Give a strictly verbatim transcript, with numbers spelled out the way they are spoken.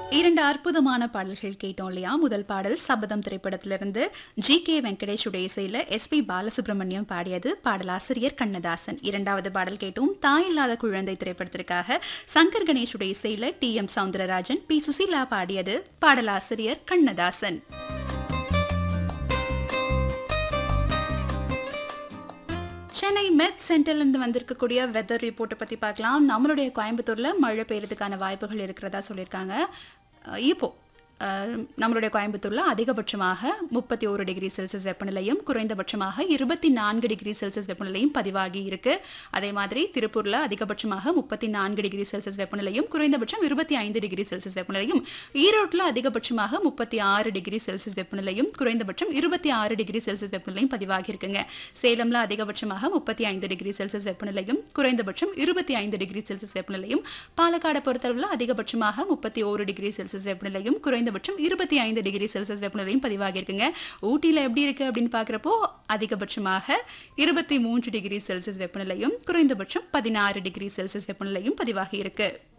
இரண்டு அற்புதமான பாடல்கள் கேட்டோம் இல்லையா? முதல் பாடல் சபதம் திரைப்படத்திலிருந்து ஜி கே வெங்கடேஷுடைய இசையில எஸ் பி பாலசுப்ரமணியம் பாடியது, பாடலாசிரியர் கண்ணதாசன். இரண்டாவது பாடல் கேட்டோம் தாயில்லாத குழந்தை திரைப்படத்திற்காக சங்கர் கணேஷுடைய இசையில D M Soundararajan, B Susheela பாடியது, பாடலாசிரியர் கண்ணதாசன். சென்னை மெட் சென்டர்ல இருந்து வந்திருக்கக்கூடிய வெதர் ரிப்போர்ட்டை பத்தி பார்க்கலாம். நம்மளுடைய கோயம்புத்தூர்ல மழை பெய்யறதுக்கான வாய்ப்புகள் இருக்கிறதா சொல்லியிருக்காங்க. இப்போ நம்மளுடைய கோயம்புத்தூர்ல அதிகபட்சமாக முப்பத்தி ஒரு டிகிரி செல்சியஸ் வெப்பநிலையும் குறைந்தபட்சமாக இருபத்தி நான்கு டிகிரி செல்சியஸ் வெப்பநிலையும் பதிவாகி இருக்கு. அதே மாதிரி திருப்பூர்ல அதிகபட்சமாக முப்பத்தி நான்கு டிகிரி செல்சியஸ் வெப்பநிலையும் குறைந்தபட்சம் இருபத்தி ஐந்து டிகிரி செல்சியஸ் வெப்பநிலையும், ஈரோட்டில் அதிகபட்சமாக முப்பத்தி ஆறு டிகிரி செல்சியஸ் வெப்பநிலையும் குறைந்தபட்சம் இருபத்தி ஆறு டிகிரி செல்சியஸ் வெப்பநிலையும் பதிவாகி இருக்குங்க. சேலம்ல அதிகபட்சமாக முப்பத்தி ஐந்து டிகிரி செல்சியஸ் வெப்பநிலையும் குறைந்தபட்சம் இருபத்தி ஐந்து டிகிரி செல்சியஸ் வெப்பநிலையும், பாலக்காடை பொறுத்தளவில் அதிகபட்சமாக முப்பத்தி ஒரு டிகிரி செல்சியஸ் வெப்பநிலையும் குறைந்தபட்சம் இருபத்தி ஐந்து டிகிரி செல்சியஸ் வெப்பநிலையும் பதிவாகி இருக்குங்க. ஊட்டியில எப்படி இருக்கு அப்படின்னு பாக்குறப்போ அதிகபட்சமாக இருபத்தி மூன்று டிகிரி செல்சியஸ் வெப்பநிலையும் குறைந்தபட்சம் பதினாறு டிகிரி செல்சியஸ் வெப்பநிலையும் பதிவாகி இருக்கு.